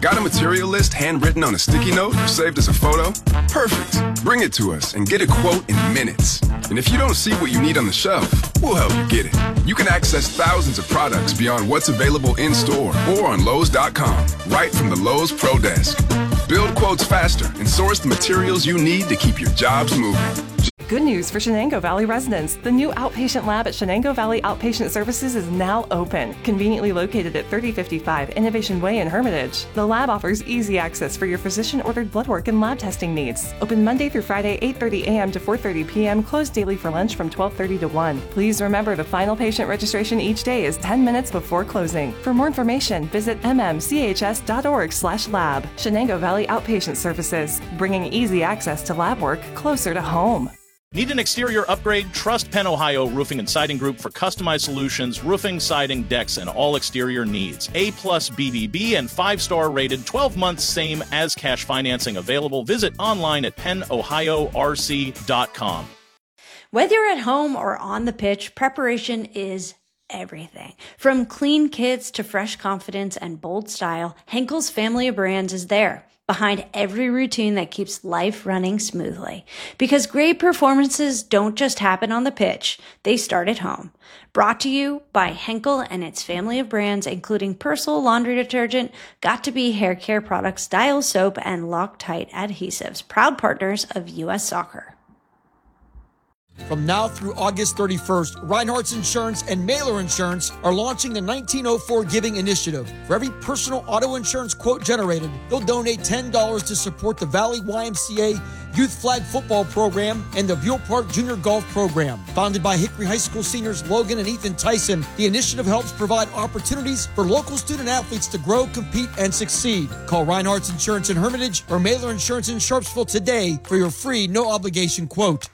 Got a material list handwritten on a sticky note or saved as a photo? Perfect. Bring it to us and get a quote in minutes. And if you don't see what you need on the shelf, we'll help you get it. You can access thousands of products beyond what's available in-store or on Lowe's.com, right from the Lowe's Pro Desk. Build quotes faster and source the materials you need to keep your jobs moving. Good news for Shenango Valley residents. The new outpatient lab at Shenango Valley Outpatient Services is now open, conveniently located at 3055 Innovation Way in Hermitage. The lab offers easy access for your physician-ordered blood work and lab testing needs. Open Monday through Friday, 8:30 a.m. to 4:30 p.m., closed daily for lunch from 12:30 to 1. Please remember the final patient registration each day is 10 minutes before closing. For more information, visit mmchs.org/lab. Shenango Valley Outpatient Services, bringing easy access to lab work closer to home. Need an exterior upgrade? Trust Penn Ohio Roofing and Siding Group for customized solutions, roofing, siding, decks, and all exterior needs. A+ BBB and 5-star rated, 12 months same as cash financing available. Visit online at pennohiorc.com. Whether you're at home or on the pitch, preparation is everything. From clean kits to fresh confidence and bold style, Henkel's family of brands is there, behind every routine that keeps life running smoothly. Because great performances don't just happen on the pitch, they start at home. Brought to you by Henkel and its family of brands, including Persil laundry detergent, Got2b hair care products, Dial soap, and Loctite adhesives, proud partners of U.S. Soccer. From now through August 31st, Reinhardt's Insurance and Mailer Insurance are launching the 1904 Giving Initiative. For every personal auto insurance quote generated, they'll donate $10 to support the Valley YMCA Youth Flag Football Program and the Buell Park Junior Golf Program. Founded by Hickory High School seniors Logan and Ethan Tyson, the initiative helps provide opportunities for local student athletes to grow, compete, and succeed. Call Reinhardt's Insurance in Hermitage or Mailer Insurance in Sharpsville today for your free, no-obligation quote.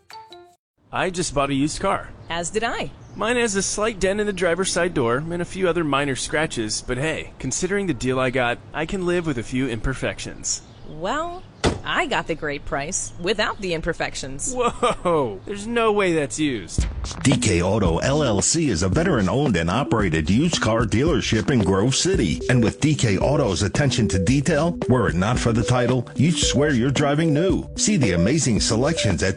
I just bought a used car. As did I. Mine has a slight dent in the driver's side door and a few other minor scratches, but hey, considering the deal I got, I can live with a few imperfections. Well, I got the great price without the imperfections. Whoa, there's no way that's used. DK Auto LLC is a veteran-owned and operated used car dealership in Grove City. And with DK Auto's attention to detail, were it not for the title, you'd swear you're driving new. See the amazing selections at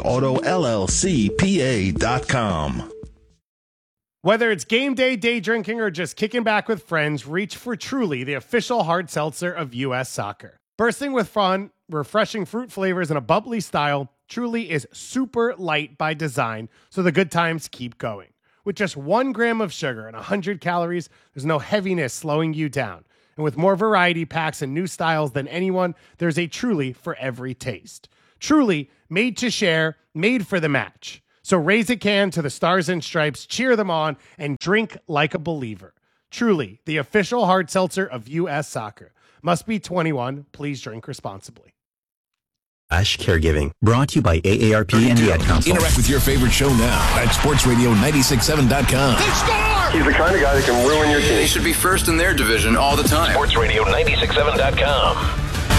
DKAutoLLCPA.com. Whether it's game day, day drinking, or just kicking back with friends, reach for Truly, the official hard seltzer of U.S. Soccer. Bursting with fun, refreshing fruit flavors, and a bubbly style, Truly is super light by design, so the good times keep going. With just 1 gram of sugar and 100 calories, there's no heaviness slowing you down. And with more variety packs and new styles than anyone, there's a Truly for every taste. Truly, made to share, made for the match. So raise a can to the Stars and Stripes, cheer them on, and drink like a believer. Truly, the official hard seltzer of U.S. Soccer. Must be 21. Please drink responsibly. Caregiving, brought to you by AARP and the Ad Council. Interact with your favorite show now at sportsradio967.com. They score! He's the kind of guy that can ruin your team. They should be first in their division all the time. sportsradio967.com.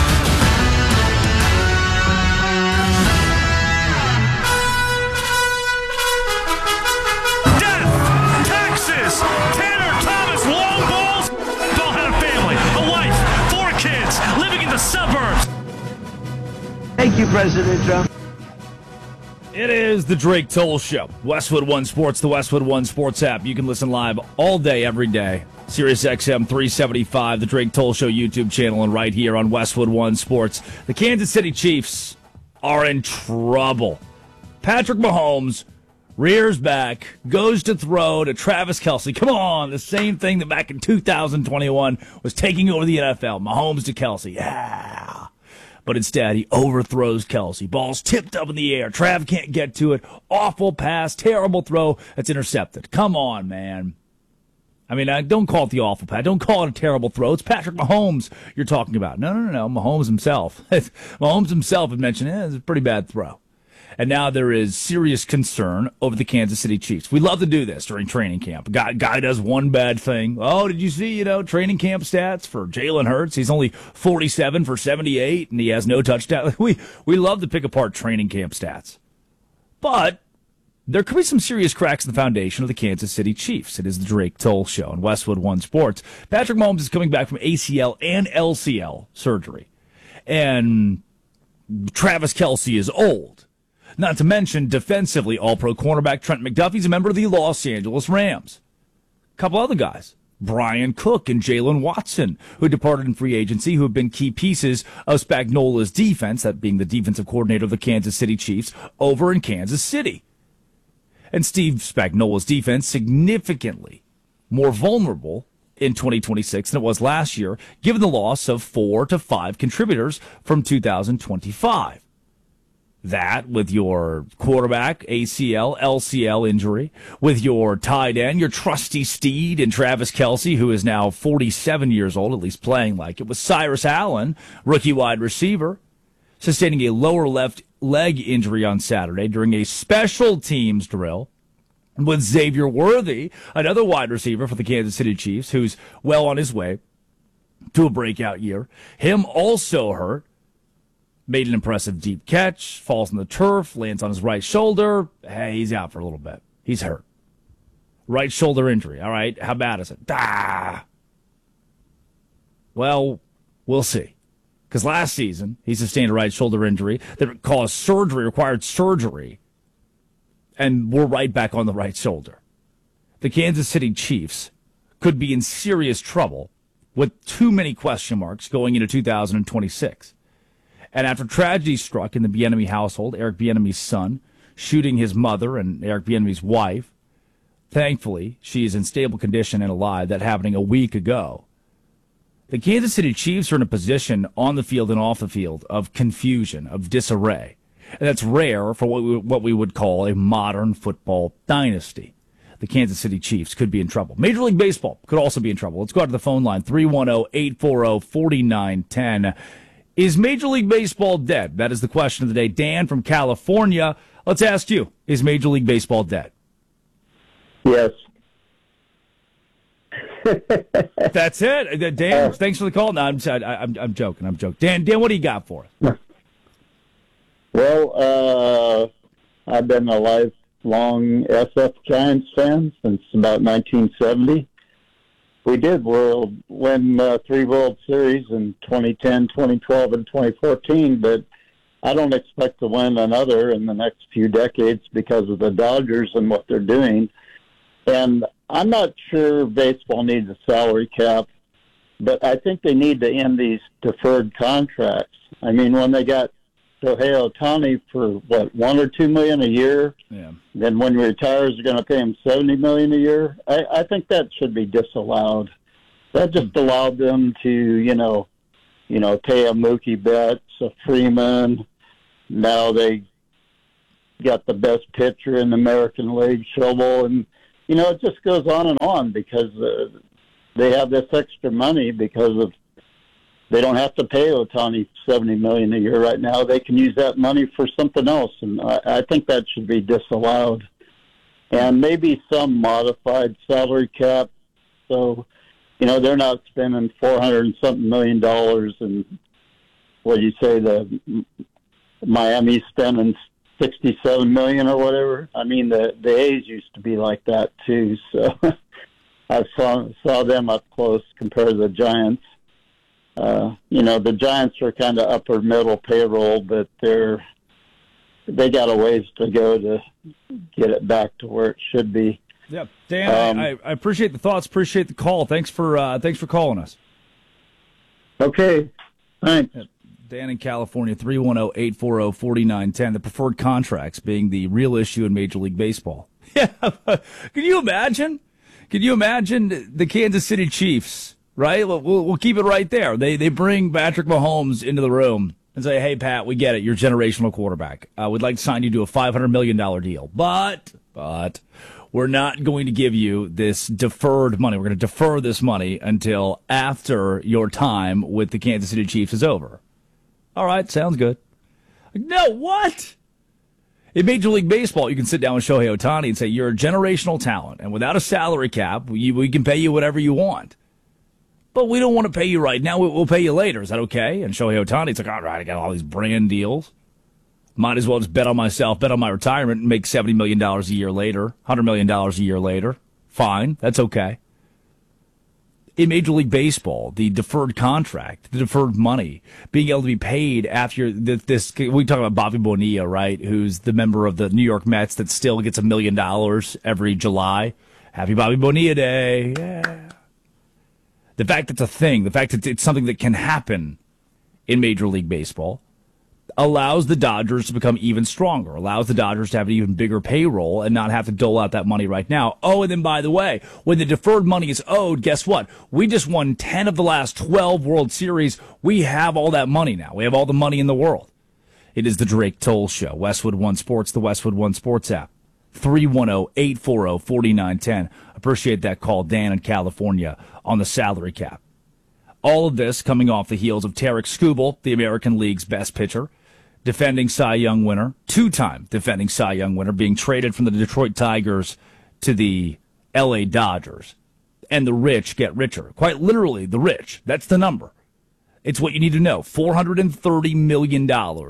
Suburbs. Thank you, President Trump. It is the Drake Toll Show. Westwood One Sports, the Westwood One Sports app. You can listen live all day, every day. Sirius XM 375, the Drake Toll Show YouTube channel, and right here on Westwood One Sports. The Kansas City Chiefs are in trouble. Patrick Mahomes rears back, goes to throw to Travis Kelce. Come on, the same thing that back in 2021 was taking over the NFL. Mahomes to Kelce. Yeah. But instead, he overthrows Kelce. Ball's tipped up in the air. Trav can't get to it. Awful pass, terrible throw. That's intercepted. Come on, man. I mean, don't call it the awful pass. Don't call it a terrible throw. It's Patrick Mahomes you're talking about. No. Mahomes himself. Mahomes himself had mentioned, it's a pretty bad throw. And now there is serious concern over the Kansas City Chiefs. We love to do this during training camp. Guy does one bad thing. Oh, did you see, training camp stats for Jalen Hurts? He's only 47 for 78, and he has no touchdown. We love to pick apart training camp stats. But there could be some serious cracks in the foundation of the Kansas City Chiefs. It is the Drake Toll Show on Westwood One Sports. Patrick Mahomes is coming back from ACL and LCL surgery. And Travis Kelce is old. Not to mention, defensively, all-pro cornerback Trent McDuffie's a member of the Los Angeles Rams. A couple other guys, Brian Cook and Jalen Watson, who departed in free agency, who have been key pieces of Spagnuolo's defense, that being the defensive coordinator of the Kansas City Chiefs, over in Kansas City. And Steve Spagnuolo's defense significantly more vulnerable in 2026 than it was last year, given the loss of 4 to 5 contributors from 2025. That, with your quarterback, ACL, LCL injury, with your tight end, your trusty steed in Travis Kelce, who is now 47 years old, at least playing like it, with Cyrus Allen, rookie wide receiver, sustaining a lower left leg injury on Saturday during a special teams drill, with Xavier Worthy, another wide receiver for the Kansas City Chiefs, who's well on his way to a breakout year. Him also hurt. Made an impressive deep catch, falls on the turf, lands on his right shoulder. Hey, he's out for a little bit. He's hurt. Right shoulder injury. All right, how bad is it? Well, we'll see. Because last season, he sustained a right shoulder injury that caused surgery, required surgery, and we're right back on the right shoulder. The Kansas City Chiefs could be in serious trouble with too many question marks going into 2026. And after tragedy struck in the Bieniemy household, Eric Bieniemy's son shooting his mother and Eric Bieniemy's wife, thankfully, she is in stable condition and alive. That happening a week ago. The Kansas City Chiefs are in a position on the field and off the field of confusion, of disarray. And that's rare for what we would call a modern football dynasty. The Kansas City Chiefs could be in trouble. Major League Baseball could also be in trouble. Let's go out to the phone line, 310-840-4910. Is Major League Baseball dead? That is the question of the day. Dan from California, let's ask you, is Major League Baseball dead? Yes. That's it. Dan, thanks for the call. No, I'm joking. Dan, what do you got for us? Well, I've been a lifelong SF Giants fan since about 1970. We did win 3 World Series in 2010, 2012, and 2014, but I don't expect to win another in the next few decades because of the Dodgers and what they're doing. And I'm not sure baseball needs a salary cap, but I think they need to end these deferred contracts. I mean, when they got Shohei Ohtani for $1 or $2 million a year. Yeah. Then when he retires, they're going to pay him $70 million a year. I think that should be disallowed. That just allowed them to, pay a Mookie Betts, a Freeman. Now they got the best pitcher in the American League, Schobel, and it just goes on because they have this extra money because of. They don't have to pay Ohtani $70 million a year right now. They can use that money for something else, and I think that should be disallowed. And maybe some modified salary cap, so they're not spending $400 and something million, and what do you say, the Miami's spending $67 million or whatever. I mean, the A's used to be like that too. So I saw them up close compared to the Giants. The Giants are kind of upper middle payroll, but they got a ways to go to get it back to where it should be. Yeah, Dan, I appreciate the thoughts, appreciate the call. Thanks for calling us. Okay, thanks. Dan in California, 310-840-4910. The preferred contracts being the real issue in Major League Baseball. Yeah, can you imagine? Can you imagine the Kansas City Chiefs? Right? We'll keep it right there. They bring Patrick Mahomes into the room and say, hey, Pat, we get it. You're a generational quarterback. We'd like to sign you to a $500 million deal. But we're not going to give you this deferred money. We're going to defer this money until after your time with the Kansas City Chiefs is over. All right, sounds good. No, what? In Major League Baseball, you can sit down with Shohei Ohtani and say, you're a generational talent. And without a salary cap, we can pay you whatever you want. But we don't want to pay you right now. We'll pay you later. Is that okay? And Shohei Ohtani's like, all right, I got all these brand deals. Might as well just bet on myself, bet on my retirement, and make $70 million a year later, $100 million a year later. Fine, that's okay. In Major League Baseball, the deferred contract, the deferred money, being able to be paid after this, we talk about Bobby Bonilla, right, who's the member of the New York Mets that still gets $1 million every July. Happy Bobby Bonilla Day. Yeah. The fact that it's a thing, the fact that it's something that can happen in Major League Baseball allows the Dodgers to become even stronger, allows the Dodgers to have an even bigger payroll and not have to dole out that money right now. Oh, and then by the way, when the deferred money is owed, guess what? We just won 10 of the last 12 World Series. We have all that money now. We have all the money in the world. It is the Drake Toll Show. Westwood One Sports, the Westwood One Sports app. 310-840-4910. Appreciate that call, Dan in California, on the salary cap. All of this coming off the heels of Tarik Skubal, the American League's best pitcher, defending Cy Young winner, two-time defending Cy Young winner, being traded from the Detroit Tigers to the L.A. Dodgers. And the rich get richer. Quite literally, the rich. That's the number. It's what you need to know. $430 million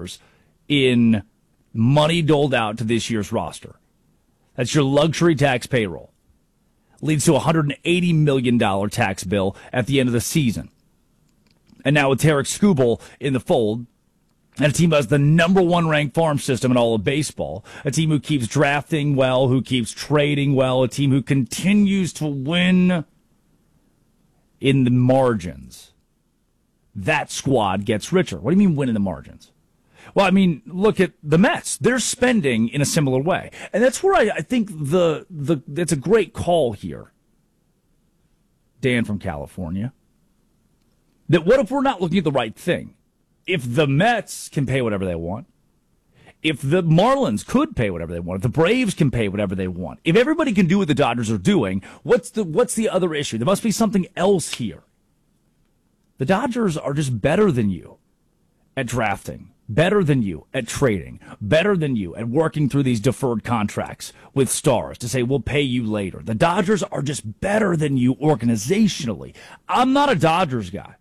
in money doled out to this year's roster. That's your luxury tax payroll. Leads to a $180 million tax bill at the end of the season. And now with Tarik Skubal in the fold, and a team that has the number one ranked farm system in all of baseball, a team who keeps drafting well, who keeps trading well, a team who continues to win in the margins. That squad gets richer. What do you mean win in the margins? Well, I mean, look at the Mets. They're spending in a similar way. And that's where I think it's a great call here. Dan from California. That what if we're not looking at the right thing? If the Mets can pay whatever they want, if the Marlins could pay whatever they want, if the Braves can pay whatever they want, if everybody can do what the Dodgers are doing, what's the other issue? There must be something else here. The Dodgers are just better than you at drafting, better than you at trading, better than you at working through these deferred contracts with stars to say, we'll pay you later. The Dodgers are just better than you organizationally. I'm not a Dodgers guy.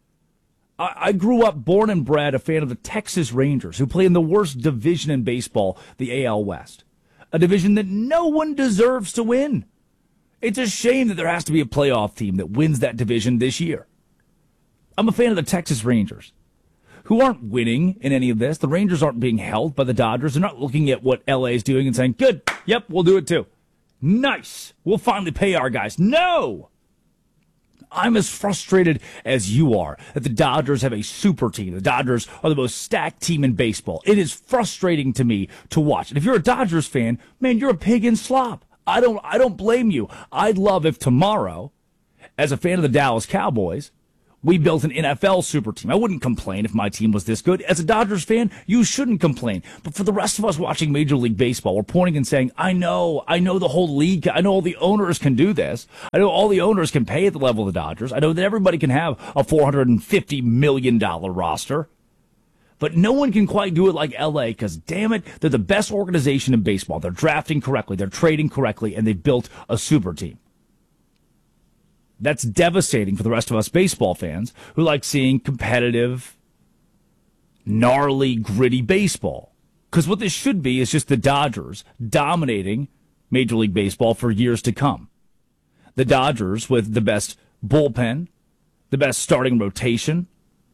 I grew up born and bred a fan of the Texas Rangers, who play in the worst division in baseball, the AL West. A division that no one deserves to win. It's a shame that there has to be a playoff team that wins that division this year. I'm a fan of the Texas Rangers, who aren't winning in any of this. The Rangers aren't being held by the Dodgers. They're not looking at what LA is doing and saying, good, yep, we'll do it too. Nice, we'll finally pay our guys. No! I'm as frustrated as you are that the Dodgers have a super team. The Dodgers are the most stacked team in baseball. It is frustrating to me to watch. And if you're a Dodgers fan, man, you're a pig in slop. I don't blame you. I'd love if tomorrow, as a fan of the Dallas Cowboys, we built an NFL super team. I wouldn't complain if my team was this good. As a Dodgers fan, you shouldn't complain. But for the rest of us watching Major League Baseball, we're pointing and saying, I know the whole league. I know all the owners can do this. I know all the owners can pay at the level of the Dodgers. I know that everybody can have a $450 million roster. But no one can quite do it like LA because, damn it, they're the best organization in baseball. They're drafting correctly, they're trading correctly, and they've built a super team. That's devastating for the rest of us baseball fans who like seeing competitive, gnarly, gritty baseball. Because what this should be is just the Dodgers dominating Major League Baseball for years to come. The Dodgers with the best bullpen, the best starting rotation.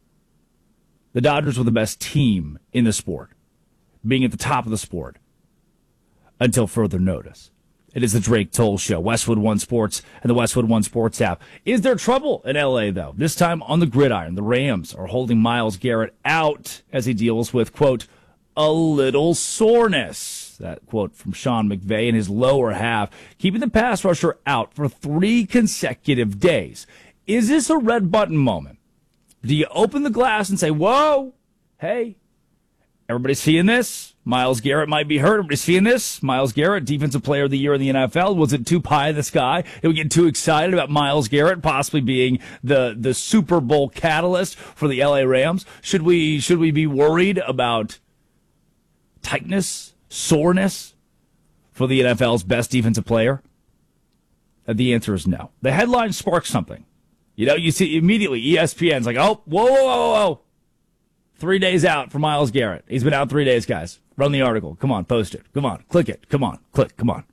The Dodgers with the best team in the sport, being at the top of the sport until further notice. It is the Drake Toll Show, Westwood One Sports and the Westwood One Sports app. Is there trouble in L.A., though? This time on the gridiron, the Rams are holding Myles Garrett out as he deals with, quote, a little soreness. That quote from Sean McVay in his lower half, keeping the pass rusher out for 3 consecutive days. Is this a red button moment? Do you open the glass and say, whoa, hey, everybody seeing this? Myles Garrett might be hurt. Everybody seeing this? Myles Garrett, Defensive Player of the Year in the NFL. Was it too pie in the sky? Did we get too excited about Myles Garrett possibly being the Super Bowl catalyst for the LA Rams? Should we be worried about tightness, soreness for the NFL's best defensive player? The answer is no. The headline sparks something. You know, you see immediately ESPN's like, oh, whoa. 3 days out for Myles Garrett. He's been out 3 days, guys. Run the article. Come on, post it. Come on, click it. Come on, click. Come on.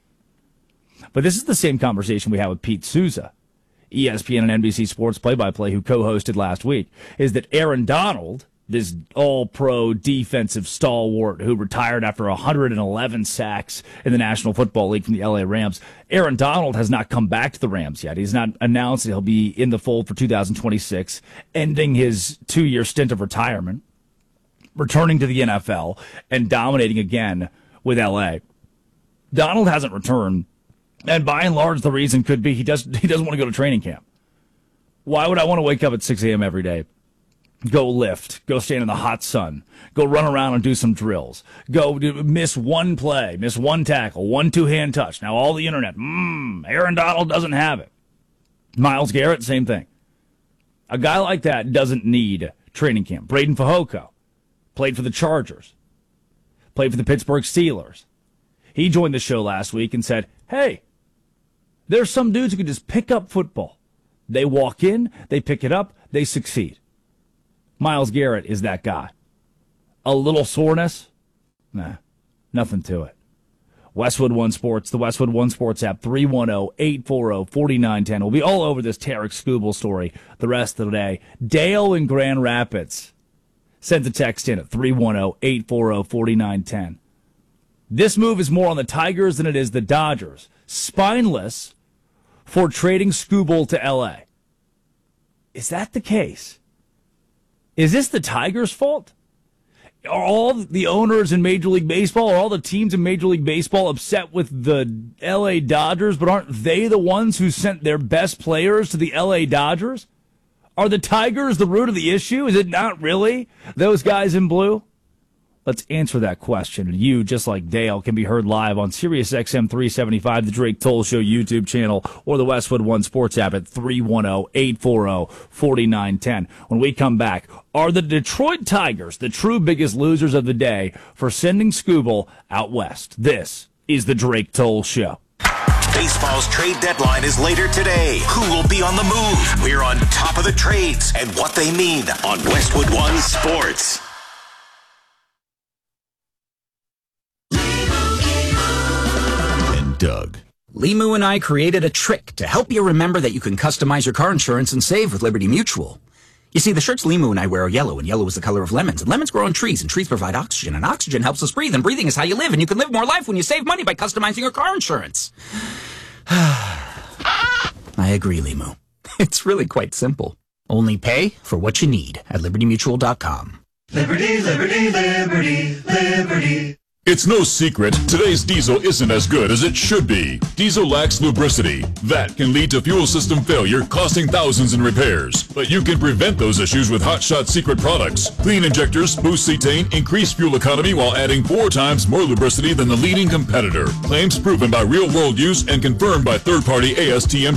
But this is the same conversation we had with Pete Souza, ESPN and NBC Sports play-by-play, who co-hosted last week, is that Aaron Donald, this all-pro defensive stalwart who retired after 111 sacks in the National Football League from the LA Rams, Aaron Donald has not come back to the Rams yet. He's not announced that he'll be in the fold for 2026, ending his 2-year stint of retirement, returning to the NFL, and dominating again with LA. Donald hasn't returned, and by and large the reason could be he doesn't want to go to training camp. Why would I want to wake up at 6 a.m. every day? Go lift, go stand in the hot sun, go run around and do some drills, go miss one play, miss one tackle, 1 2-hand touch. Now all the internet, Aaron Donald doesn't have it. Myles Garrett, same thing. A guy like that doesn't need training camp. Braden Fehoko played for the Chargers, played for the Pittsburgh Steelers. He joined the show last week and said, hey, there's some dudes who can just pick up football. They walk in, they pick it up, they succeed. Myles Garrett is that guy. A little soreness? Nah, nothing to it. Westwood One Sports, the Westwood One Sports app, 310-840-4910. We'll be all over this Tarek Skubal story the rest of the day. Dale in Grand Rapids sent a text in at 310-840-4910. This move is more on the Tigers than it is the Dodgers. Spineless for trading Skubal to L.A. Is that the case? Is this the Tigers' fault? Are all the owners in Major League Baseball, are all the teams in Major League Baseball upset with the L.A. Dodgers, but aren't they the ones who sent their best players to the L.A. Dodgers? Are the Tigers the root of the issue? Is it not really those guys in blue? Let's answer that question. You, just like Dale, can be heard live on SiriusXM 375, the Drake Toll Show YouTube channel, or the Westwood One Sports app at 310-840-4910. When we come back, are the Detroit Tigers the true biggest losers of the day for sending Skubal out west? This is the Drake Toll Show. Baseball's trade deadline is later today. Who will be on the move? We're on top of the trades and what they mean on Westwood One Sports. Doug. Limu and I created a trick to help you remember that you can customize your car insurance and save with Liberty Mutual. You see, the shirts Limu and I wear are yellow, and yellow is the color of lemons. And lemons grow on trees, and trees provide oxygen, and oxygen helps us breathe, and breathing is how you live, and you can live more life when you save money by customizing your car insurance. I agree, Limu. It's really quite simple. Only pay for what you need at LibertyMutual.com. Liberty, liberty, liberty, liberty. It's no secret, today's diesel isn't as good as it should be. Diesel lacks lubricity. That can lead to fuel system failure, costing thousands in repairs. But you can prevent those issues with Hot Shot Secret products. Clean injectors, boost cetane, increase fuel economy while adding 4 times more lubricity than the leading competitor. Claims proven by real-world use and confirmed by third-party ASTM